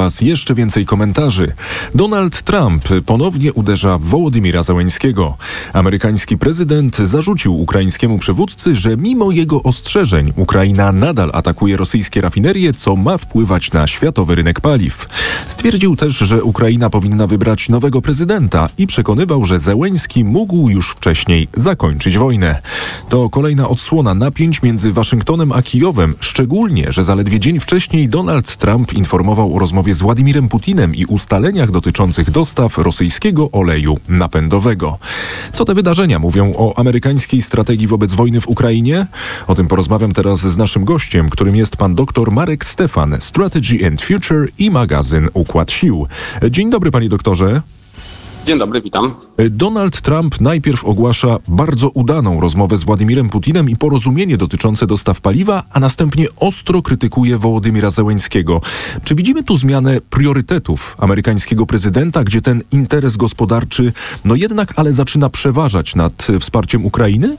Was jeszcze więcej komentarzy. Donald Trump ponownie uderza w Wołodymyra Zełenskiego. Amerykański prezydent zarzucił ukraińskiemu przywódcy, że mimo jego ostrzeżeń Ukraina nadal atakuje rosyjskie rafinerie, co ma wpływać na światowy rynek paliw. Stwierdził też, że Ukraina powinna wybrać nowego prezydenta i przekonywał, że Zełenski mógł już wcześniej zakończyć wojnę. To kolejna odsłona napięć między Waszyngtonem a Kijowem, szczególnie, że zaledwie dzień wcześniej Donald Trump informował o rozmowie z Władimirem Putinem i ustaleniach dotyczących dostaw rosyjskiego oleju napędowego. Co te wydarzenia mówią o amerykańskiej strategii wobec wojny w Ukrainie? O tym porozmawiam teraz z naszym gościem, którym jest pan dr Marek Stefan, Strategy and Future i magazyn Układ Sił. Dzień dobry, panie doktorze. Dzień dobry, witam. Donald Trump najpierw ogłasza bardzo udaną rozmowę z Władimirem Putinem i porozumienie dotyczące dostaw paliwa, a następnie ostro krytykuje Wołodymyra Zełenskiego. Czy widzimy tu zmianę priorytetów amerykańskiego prezydenta, gdzie ten interes gospodarczy ale zaczyna przeważać nad wsparciem Ukrainy?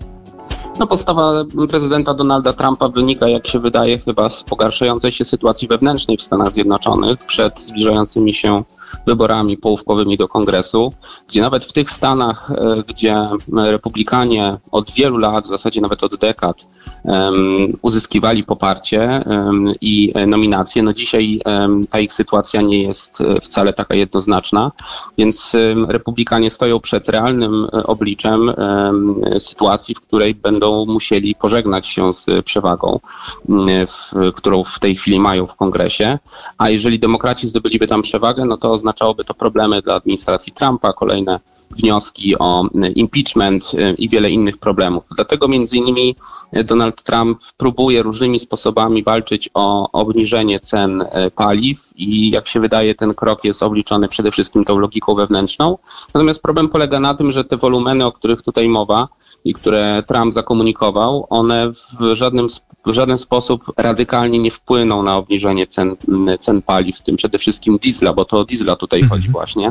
Postawa prezydenta Donalda Trumpa wynika, jak się wydaje, chyba z pogarszającej się sytuacji wewnętrznej w Stanach Zjednoczonych przed zbliżającymi się wyborami połówkowymi do Kongresu, gdzie nawet w tych stanach, gdzie republikanie od wielu lat, w zasadzie nawet od dekad, uzyskiwali poparcie i nominacje, dzisiaj ta ich sytuacja nie jest wcale taka jednoznaczna, więc republikanie stoją przed realnym obliczem sytuacji, w której będą musieli pożegnać się z przewagą, którą w tej chwili mają w Kongresie, a jeżeli demokraci zdobyliby tam przewagę, to oznaczałoby to problemy dla administracji Trumpa, kolejne wnioski o impeachment i wiele innych problemów. Dlatego między innymi Donald Trump próbuje różnymi sposobami walczyć o obniżenie cen paliw i jak się wydaje, ten krok jest obliczony przede wszystkim tą logiką wewnętrzną. Natomiast problem polega na tym, że te wolumeny, o których tutaj mowa i które Trump zakomunikował, one w żaden sposób radykalnie nie wpłyną na obniżenie cen paliw, w tym przede wszystkim diesla, bo to o diesla tutaj chodzi właśnie,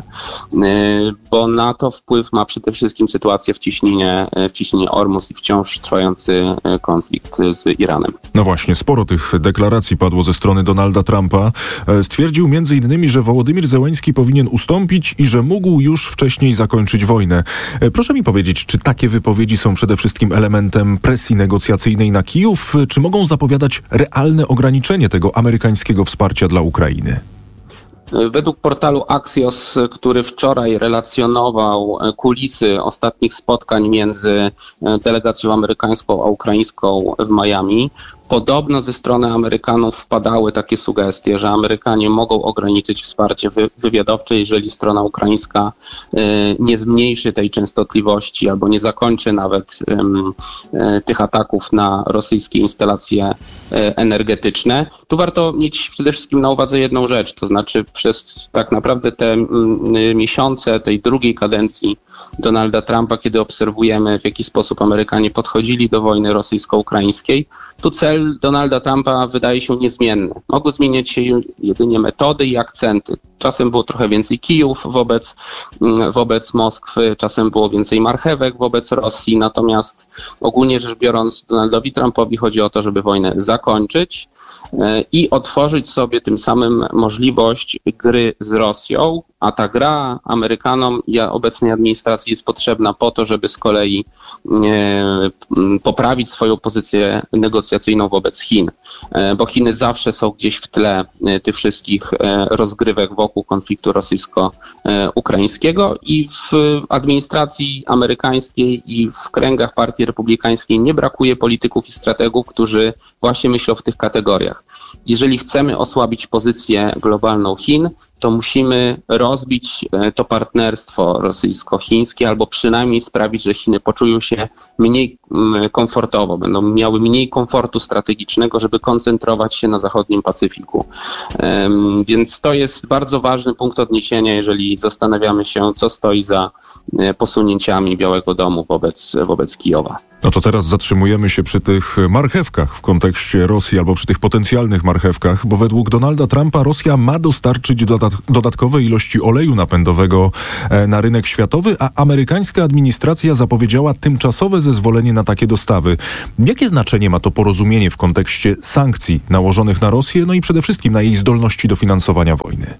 bo na to wpływ ma przede wszystkim sytuacja w ciśnienie Ormus i wciąż trwający konflikt z Iranem. No właśnie, sporo tych deklaracji padło ze strony Donalda Trumpa. Stwierdził m.in., że Wołodymyr Zełenski powinien ustąpić i że mógł już wcześniej zakończyć wojnę. Proszę mi powiedzieć, czy takie wypowiedzi są przede wszystkim elementem presji negocjacyjnej na Kijów, czy mogą zapowiadać realne ograniczenie tego amerykańskiego wsparcia dla Ukrainy? Według portalu Axios, który wczoraj relacjonował kulisy ostatnich spotkań między delegacją amerykańską a ukraińską w Miami, podobno ze strony Amerykanów wpadały takie sugestie, że Amerykanie mogą ograniczyć wsparcie wywiadowcze, jeżeli strona ukraińska nie zmniejszy tej częstotliwości albo nie zakończy nawet tych ataków na rosyjskie instalacje energetyczne. Tu warto mieć przede wszystkim na uwadze jedną rzecz, to znaczy przez tak naprawdę te miesiące tej drugiej kadencji Donalda Trumpa, kiedy obserwujemy, w jaki sposób Amerykanie podchodzili do wojny rosyjsko-ukraińskiej, tu cel Donalda Trumpa wydaje się niezmienny. Mogły zmieniać się jedynie metody i akcenty. Czasem było trochę więcej kijów wobec Moskwy, czasem było więcej marchewek wobec Rosji, natomiast ogólnie rzecz biorąc Donaldowi Trumpowi chodzi o to, żeby wojnę zakończyć i otworzyć sobie tym samym możliwość gry z Rosją, a ta gra Amerykanom i obecnej administracji jest potrzebna po to, żeby z kolei poprawić swoją pozycję negocjacyjną wobec Chin, bo Chiny zawsze są gdzieś w tle tych wszystkich rozgrywek wokół konfliktu rosyjsko-ukraińskiego i w administracji amerykańskiej i w kręgach partii republikańskiej nie brakuje polityków i strategów, którzy właśnie myślą w tych kategoriach. Jeżeli chcemy osłabić pozycję globalną Chin, to musimy rozbić to partnerstwo rosyjsko-chińskie albo przynajmniej sprawić, że Chiny poczują się mniej komfortowo, będą miały mniej komfortu strategicznego, żeby koncentrować się na zachodnim Pacyfiku. Więc to jest bardzo ważny punkt odniesienia, jeżeli zastanawiamy się, co stoi za posunięciami Białego Domu wobec Kijowa. No to teraz zatrzymujemy się przy tych marchewkach w kontekście Rosji albo przy tych potencjalnych marchewkach, bo według Donalda Trumpa Rosja ma dostarczyć dodatkowe ilości oleju napędowego na rynek światowy, a amerykańska administracja zapowiedziała tymczasowe zezwolenie na takie dostawy. Jakie znaczenie ma to porozumienie w kontekście sankcji nałożonych na Rosję, no i przede wszystkim na jej zdolności do finansowania wojny?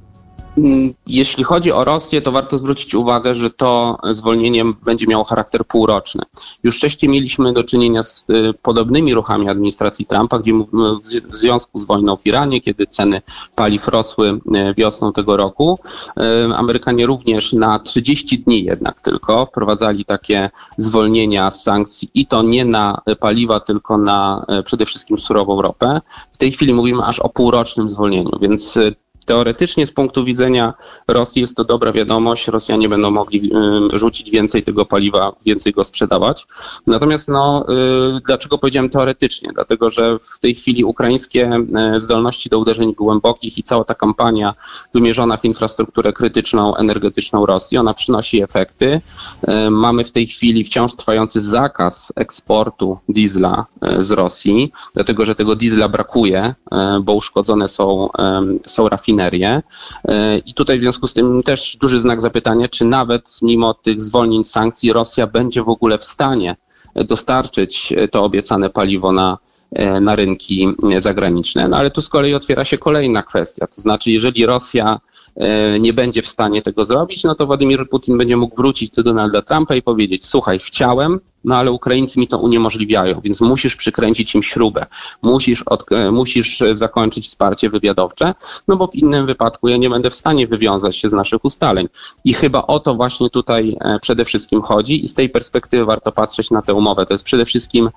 Jeśli chodzi o Rosję, to warto zwrócić uwagę, że to zwolnienie będzie miało charakter półroczny. Już wcześniej mieliśmy do czynienia z podobnymi ruchami administracji Trumpa, gdzie w związku z wojną w Iranie, kiedy ceny paliw rosły wiosną tego roku, Amerykanie również na 30 dni jednak tylko wprowadzali takie zwolnienia z sankcji i to nie na paliwa, tylko na przede wszystkim surową ropę. W tej chwili mówimy aż o półrocznym zwolnieniu, więc teoretycznie z punktu widzenia Rosji jest to dobra wiadomość. Rosjanie będą mogli rzucić więcej tego paliwa, więcej go sprzedawać. Natomiast dlaczego powiedziałem teoretycznie? Dlatego, że w tej chwili ukraińskie zdolności do uderzeń głębokich i cała ta kampania wymierzona w infrastrukturę krytyczną, energetyczną Rosji, ona przynosi efekty. Mamy w tej chwili wciąż trwający zakaz eksportu diesla z Rosji, dlatego, że tego diesla brakuje, bo uszkodzone są rafinerie. I tutaj w związku z tym też duży znak zapytania, czy nawet mimo tych zwolnień sankcji Rosja będzie w ogóle w stanie dostarczyć to obiecane paliwo na rynki zagraniczne. No ale tu z kolei otwiera się kolejna kwestia, to znaczy jeżeli Rosja nie będzie w stanie tego zrobić, no to Władimir Putin będzie mógł wrócić do Donalda Trumpa i powiedzieć: słuchaj, chciałem, no ale Ukraińcy mi to uniemożliwiają, więc musisz przykręcić im śrubę, musisz zakończyć wsparcie wywiadowcze, no bo w innym wypadku ja nie będę w stanie wywiązać się z naszych ustaleń. I chyba o to właśnie tutaj przede wszystkim chodzi i z tej perspektywy warto patrzeć na tę umowę. To jest przede wszystkim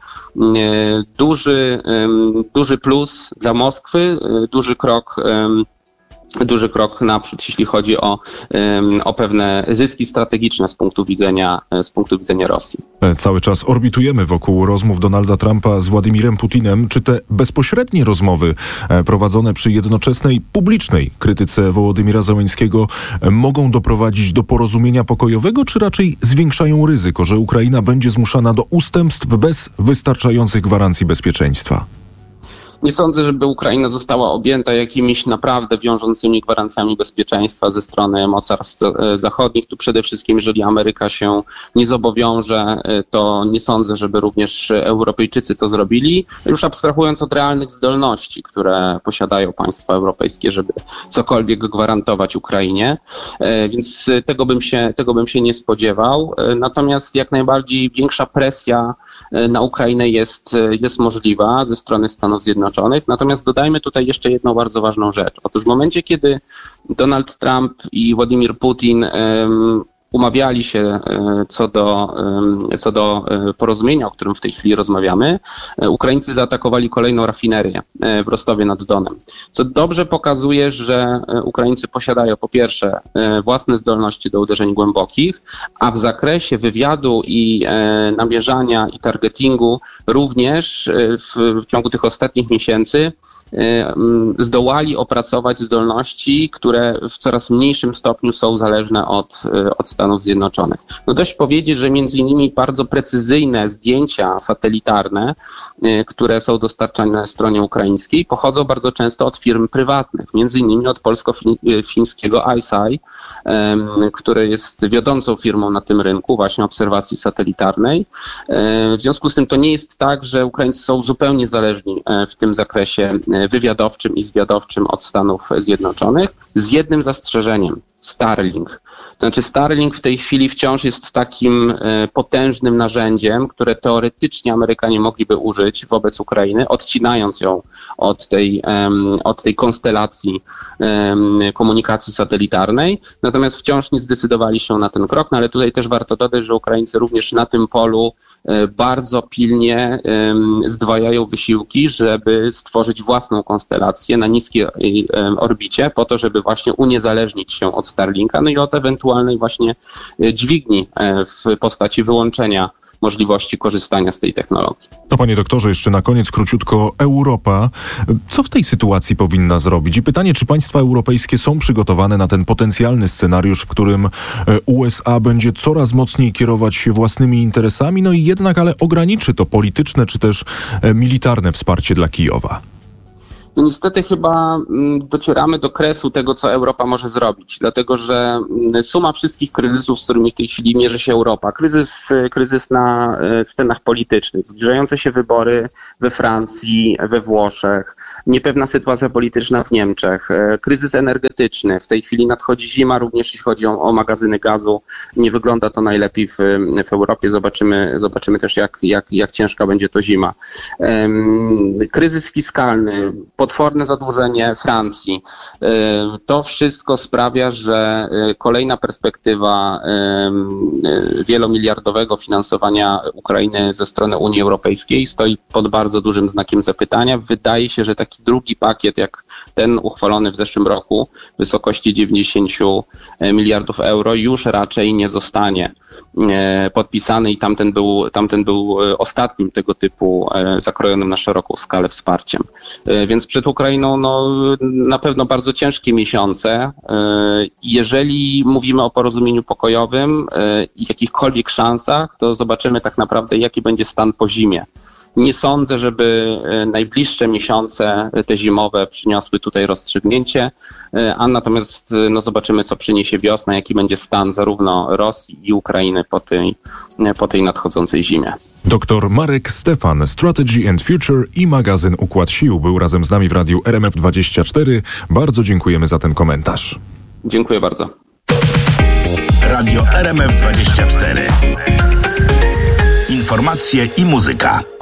duży plus dla Moskwy, duży krok naprzód, jeśli chodzi o pewne zyski strategiczne z punktu widzenia Rosji. Cały czas orbitujemy wokół rozmów Donalda Trumpa z Władimirem Putinem. Czy te bezpośrednie rozmowy prowadzone przy jednoczesnej publicznej krytyce Wołodymira Zełenskiego mogą doprowadzić do porozumienia pokojowego, czy raczej zwiększają ryzyko, że Ukraina będzie zmuszana do ustępstw bez wystarczających gwarancji bezpieczeństwa? Nie sądzę, żeby Ukraina została objęta jakimiś naprawdę wiążącymi gwarancjami bezpieczeństwa ze strony mocarstw zachodnich. Tu przede wszystkim, jeżeli Ameryka się nie zobowiąże, to nie sądzę, żeby również Europejczycy to zrobili. Już abstrahując od realnych zdolności, które posiadają państwa europejskie, żeby cokolwiek gwarantować Ukrainie. Więc tego bym się nie spodziewał. Natomiast jak najbardziej większa presja na Ukrainę jest możliwa ze strony Stanów Zjednoczonych. Natomiast dodajmy tutaj jeszcze jedną bardzo ważną rzecz. Otóż w momencie, kiedy Donald Trump i Władimir Putin umawiali się co do porozumienia, o którym w tej chwili rozmawiamy, Ukraińcy zaatakowali kolejną rafinerię w Rostowie nad Donem. Co dobrze pokazuje, że Ukraińcy posiadają po pierwsze własne zdolności do uderzeń głębokich, a w zakresie wywiadu i namierzania i targetingu również w ciągu tych ostatnich miesięcy zdołali opracować zdolności, które w coraz mniejszym stopniu są zależne od Stanów Zjednoczonych. No dość powiedzieć, że między innymi bardzo precyzyjne zdjęcia satelitarne, które są dostarczane stronie ukraińskiej, pochodzą bardzo często od firm prywatnych, między innymi od polsko-fińskiego ICEYE, które jest wiodącą firmą na tym rynku właśnie obserwacji satelitarnej. W związku z tym to nie jest tak, że Ukraińcy są zupełnie zależni w tym zakresie wywiadowczym i zwiadowczym od Stanów Zjednoczonych, z jednym zastrzeżeniem: Starlink. To znaczy Starlink w tej chwili wciąż jest takim potężnym narzędziem, które teoretycznie Amerykanie mogliby użyć wobec Ukrainy, odcinając ją od tej konstelacji komunikacji satelitarnej. Natomiast wciąż nie zdecydowali się na ten krok, no ale tutaj też warto dodać, że Ukraińcy również na tym polu bardzo pilnie zdwajają wysiłki, żeby stworzyć własną konstelację na niskiej orbicie, po to, żeby właśnie uniezależnić się od Starlinka, no i od ewentualnej właśnie dźwigni w postaci wyłączenia możliwości korzystania z tej technologii. No panie doktorze, jeszcze na koniec króciutko Europa. Co w tej sytuacji powinna zrobić? I pytanie, czy państwa europejskie są przygotowane na ten potencjalny scenariusz, w którym USA będzie coraz mocniej kierować się własnymi interesami, no i jednak ale ograniczy to polityczne czy też militarne wsparcie dla Kijowa? No niestety chyba docieramy do kresu tego, co Europa może zrobić, dlatego że suma wszystkich kryzysów, z którymi w tej chwili mierzy się Europa, kryzys na scenach politycznych, zbliżające się wybory we Francji, we Włoszech, niepewna sytuacja polityczna w Niemczech, kryzys energetyczny, w tej chwili nadchodzi zima, również jeśli chodzi o magazyny gazu, nie wygląda to najlepiej w Europie, zobaczymy też jak ciężka będzie to zima. Kryzys fiskalny, potworne zadłużenie Francji. To wszystko sprawia, że kolejna perspektywa wielomiliardowego finansowania Ukrainy ze strony Unii Europejskiej stoi pod bardzo dużym znakiem zapytania. Wydaje się, że taki drugi pakiet, jak ten uchwalony w zeszłym roku w wysokości 90 miliardów euro, już raczej nie zostanie podpisany i tamten był ostatnim tego typu zakrojonym na szeroką skalę wsparciem. Więc przed Ukrainą na pewno bardzo ciężkie miesiące. Jeżeli mówimy o porozumieniu pokojowym i jakichkolwiek szansach, to zobaczymy tak naprawdę, jaki będzie stan po zimie. Nie sądzę, żeby najbliższe miesiące, te zimowe, przyniosły tutaj rozstrzygnięcie, a natomiast zobaczymy, co przyniesie wiosna, jaki będzie stan zarówno Rosji i Ukrainy po tej nadchodzącej zimie. Dr Marek Stefan, Strategy and Future i magazyn Układ Sił był razem z nami w radiu RMF24. Bardzo dziękujemy za ten komentarz. Dziękuję bardzo. Radio RMF24. Informacje i muzyka.